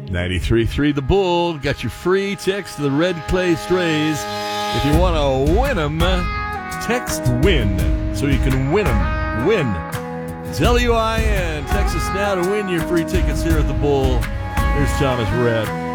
93.3 The Bull got your free text to the Red Clay Strays. If you want to win them, text WIN so you can win them. WIN. It's LUIN. Text us now to win your free tickets here at the Bull. Here's Thomas Rhett.